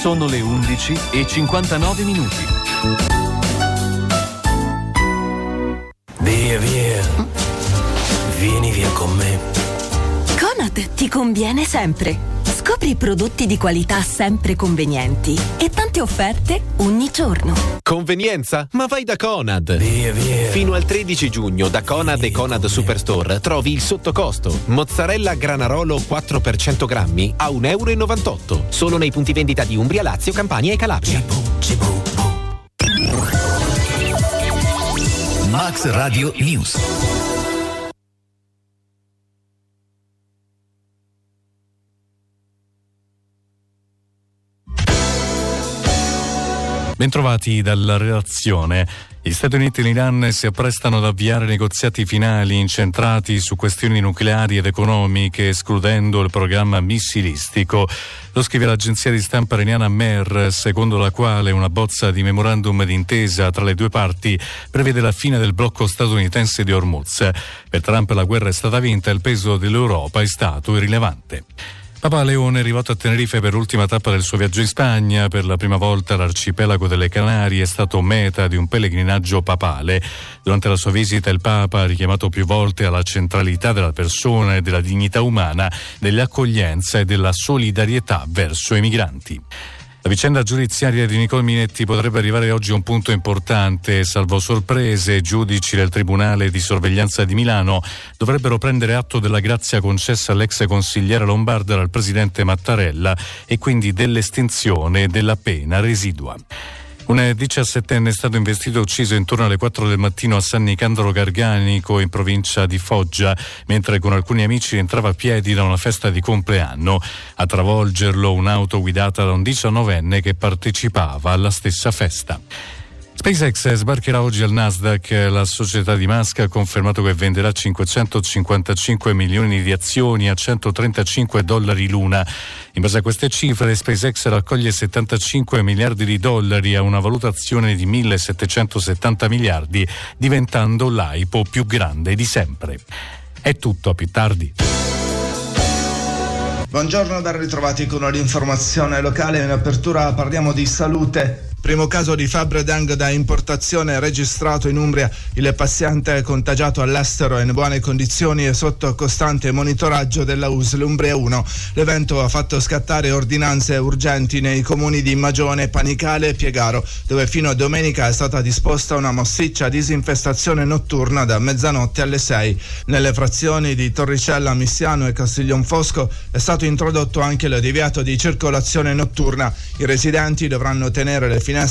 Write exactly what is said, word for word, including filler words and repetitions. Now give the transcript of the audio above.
Sono le undici e cinquantanove minuti. Via, via. Vieni via con me. Conad ti conviene sempre. Scopri prodotti di qualità sempre convenienti e tante offerte ogni giorno. Convenienza? Ma vai da Conad! Via, via. Fino al tredici giugno da Conad via e Conad Superstore trovi il sottocosto. Mozzarella Granarolo quattro per cento grammi a un euro e novantotto. Solo nei punti vendita di Umbria, Lazio, Campania e Calabria. Cibu, cibu, bu. Max Radio News. Bentrovati dalla redazione. Gli Stati Uniti e l'Iran si apprestano ad avviare negoziati finali incentrati su questioni nucleari ed economiche, escludendo il programma missilistico. Lo scrive l'agenzia di stampa iraniana Mer, secondo la quale una bozza di memorandum d'intesa tra le due parti prevede la fine del blocco statunitense di Hormuz. Per Trump la guerra è stata vinta e il peso dell'Europa è stato irrilevante. Papa Leone è arrivato a Tenerife per l'ultima tappa del suo viaggio in Spagna. Per la prima volta l'arcipelago delle Canarie è stato meta di un pellegrinaggio papale. Durante la sua visita il Papa ha richiamato più volte alla centralità della persona e della dignità umana, dell'accoglienza e della solidarietà verso i migranti. La vicenda giudiziaria di Nicole Minetti potrebbe arrivare oggi a un punto importante. Salvo sorprese, giudici del Tribunale di Sorveglianza di Milano dovrebbero prendere atto della grazia concessa all'ex consigliera lombarda dal presidente Mattarella e quindi dell'estinzione della pena residua. Un diciassettenne è stato investito e ucciso intorno alle quattro del mattino a San Nicandro Garganico, in provincia di Foggia, mentre con alcuni amici rientrava a piedi da una festa di compleanno. A travolgerlo un'auto guidata da un diciannovenne che partecipava alla stessa festa. SpaceX sbarcherà oggi al Nasdaq. La società di Musk ha confermato che venderà cinquecentocinquantacinque milioni di azioni a centotrentacinque dollari l'una. In base a queste cifre, SpaceX raccoglie settantacinque miliardi di dollari a una valutazione di millesettecentosettanta miliardi, diventando l'I P O più grande di sempre. È tutto, a più tardi. Buongiorno, ben ritrovati con l'informazione locale. In apertura parliamo di salute. Primo caso di febbre dengue da importazione registrato in Umbria. Il paziente contagiato all'estero è in buone condizioni e sotto costante monitoraggio della U S L Umbria uno. L'evento ha fatto scattare ordinanze urgenti nei comuni di Magione, Panicale e Piegaro, dove fino a domenica è stata disposta una massiccia disinfestazione notturna da mezzanotte alle sei. Nelle frazioni di Torricella, Missiano e Castiglionfosco è stato introdotto anche il divieto di circolazione notturna. I residenti dovranno tenere le finestre